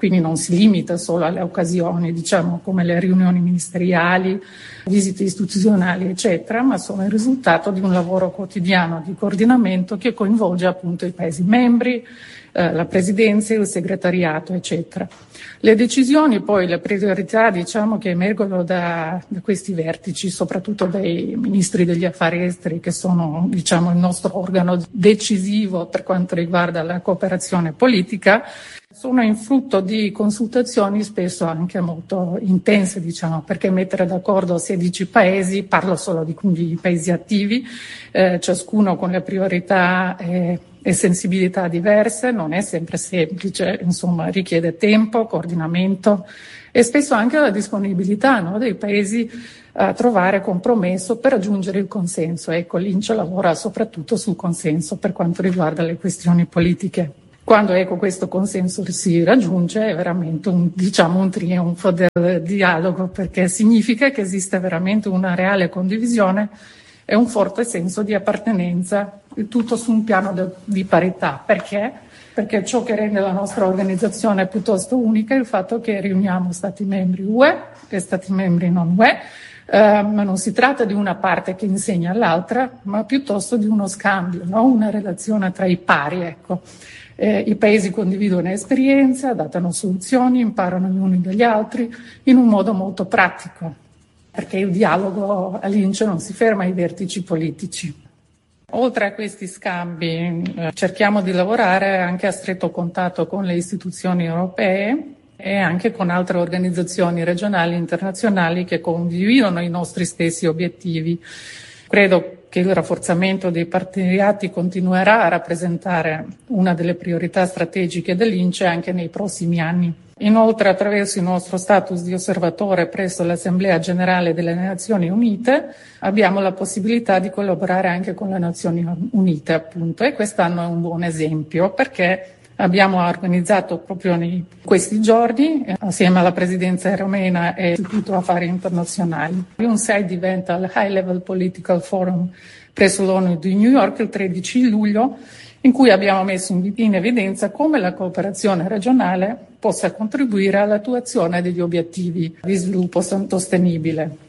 quindi non si limita solo alle occasioni, diciamo, come le riunioni ministeriali, visite istituzionali, eccetera, ma sono il risultato di un lavoro quotidiano di coordinamento che coinvolge appunto i Paesi membri, eh, la Presidenza, il segretariato, eccetera. Le decisioni, poi le priorità, diciamo, che emergono da, da questi vertici, soprattutto dai ministri degli affari esteri, che sono, diciamo, il nostro organo decisivo per quanto riguarda la cooperazione politica, sono in frutto di consultazioni spesso anche molto intense, diciamo, perché mettere d'accordo sedici paesi, parlo solo di, di paesi attivi, eh, ciascuno con le priorità e, e sensibilità diverse, non è sempre semplice, insomma, richiede tempo, coordinamento e spesso anche la disponibilità, no, dei paesi a trovare compromesso per raggiungere il consenso. Ecco, l'I N C E lavora soprattutto sul consenso per quanto riguarda le questioni politiche. Quando ecco questo consenso si raggiunge è veramente un, diciamo, un trionfo del dialogo, perché significa che esiste veramente una reale condivisione e un forte senso di appartenenza, tutto su un piano de, di parità. Perché? Perché ciò che rende la nostra organizzazione piuttosto unica è il fatto che riuniamo Stati membri U E e Stati membri non U E, eh, ma non si tratta di una parte che insegna all'altra, ma piuttosto di uno scambio, no? Una relazione tra i pari, ecco. Eh, I paesi condividono esperienze, adattano soluzioni, imparano gli uni dagli altri in un modo molto pratico, perché il dialogo all'I N C E non si ferma ai vertici politici. Oltre a questi scambi, eh, cerchiamo di lavorare anche a stretto contatto con le istituzioni europee e anche con altre organizzazioni regionali e internazionali che condividono i nostri stessi obiettivi. Credo che il rafforzamento dei partenariati continuerà a rappresentare una delle priorità strategiche dell'I N C E anche nei prossimi anni. Inoltre, attraverso il nostro status di osservatore presso l'Assemblea Generale delle Nazioni Unite, abbiamo la possibilità di collaborare anche con le Nazioni Unite, appunto, e quest'anno è un buon esempio perché abbiamo organizzato proprio in questi giorni, assieme alla Presidenza romena e l'Istituto Affari Internazionali, un side event al High Level Political Forum presso l'ONU di New York il tredici luglio, in cui abbiamo messo in evidenza come la cooperazione regionale possa contribuire all'attuazione degli obiettivi di sviluppo sostenibile.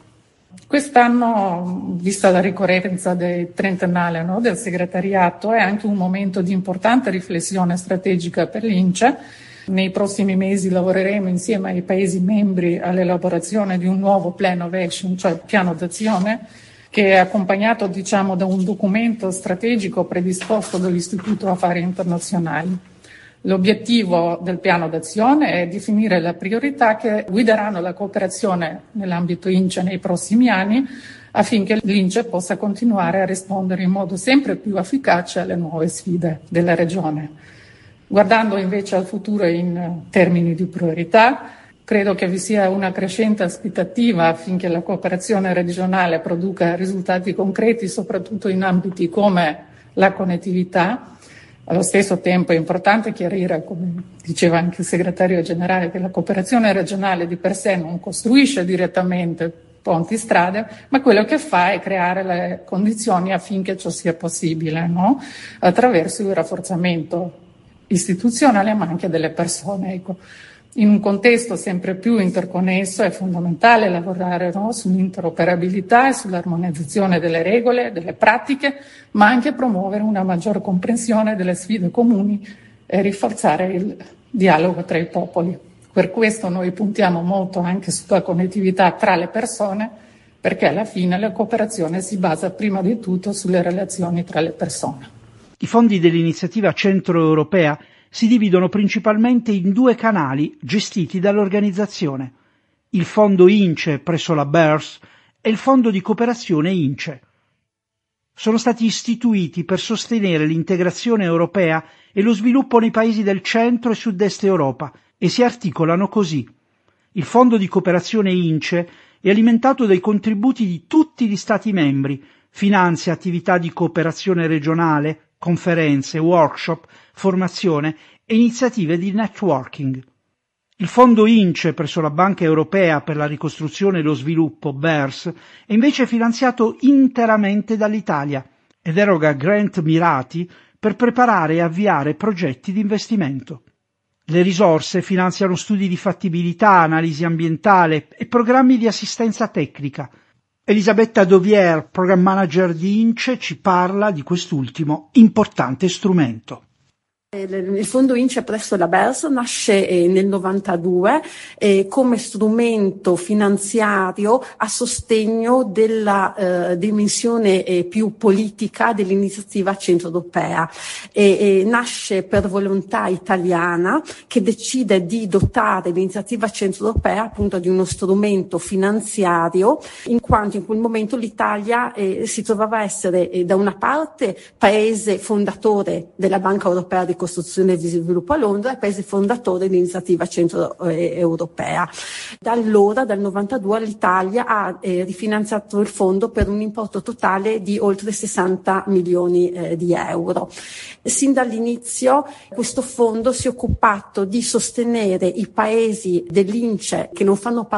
Quest'anno, vista la ricorrenza del trentennale, no, del segretariato, è anche un momento di importante riflessione strategica per l'I N C E. Nei prossimi mesi lavoreremo insieme ai Paesi membri all'elaborazione di un nuovo Plan of Action, cioè piano d'azione, che è accompagnato, diciamo, da un documento strategico predisposto dall'Istituto Affari Internazionali. L'obiettivo del piano d'azione è definire le priorità che guideranno la cooperazione nell'ambito I N C E nei prossimi anni, affinché l'I N C E possa continuare a rispondere in modo sempre più efficace alle nuove sfide della regione. Guardando invece al futuro in termini di priorità, credo che vi sia una crescente aspettativa affinché la cooperazione regionale produca risultati concreti, soprattutto in ambiti come la connettività. Allo stesso tempo è importante chiarire, come diceva anche il segretario generale, che la cooperazione regionale di per sé non costruisce direttamente ponti, strade, ma quello che fa è creare le condizioni affinché ciò sia possibile, no? Attraverso il rafforzamento istituzionale ma anche delle persone. Ecco. In un contesto sempre più interconnesso è fondamentale lavorare, no, sull'interoperabilità e sull'armonizzazione delle regole, delle pratiche, ma anche promuovere una maggior comprensione delle sfide comuni e rinforzare il dialogo tra i popoli. Per questo noi puntiamo molto anche sulla connettività tra le persone, perché alla fine la cooperazione si basa prima di tutto sulle relazioni tra le persone. I fondi dell'iniziativa centroeuropea si dividono principalmente in due canali gestiti dall'organizzazione, il fondo I N C E presso la B E R S e il fondo di cooperazione I N C E. Sono stati istituiti per sostenere l'integrazione europea e lo sviluppo nei paesi del centro e sud-est Europa e si articolano così. Il fondo di cooperazione I N C E è alimentato dai contributi di tutti gli Stati membri, finanzia attività di cooperazione regionale, conferenze, workshop, formazione e iniziative di networking. Il fondo I N C E presso la Banca Europea per la Ricostruzione e lo Sviluppo, B E R S, è invece finanziato interamente dall'Italia ed eroga grant mirati per preparare e avviare progetti di investimento. Le risorse finanziano studi di fattibilità, analisi ambientale e programmi di assistenza tecnica. Elisabetta Dovier, program manager di I N C E, ci parla di quest'ultimo importante strumento. Il fondo I N C E presso la B E R S nasce eh, nel novantadue eh, come strumento finanziario a sostegno della eh, dimensione eh, più politica dell'iniziativa centroeuropea. E, e nasce per volontà italiana che decide di dotare l'iniziativa centroeuropea appunto di uno strumento finanziario, in quanto in quel momento l'Italia eh, si trovava a essere eh, da una parte paese fondatore della Banca Europea di Costruzione e Sviluppo a Londra e paese fondatore dell'iniziativa centroeuropea. Da allora, dal novantadue, l'Italia ha eh, rifinanziato il fondo per un importo totale di oltre sessanta milioni eh, di euro. Sin dall'inizio questo fondo si è occupato di sostenere i paesi dell'I N C E che non fanno parte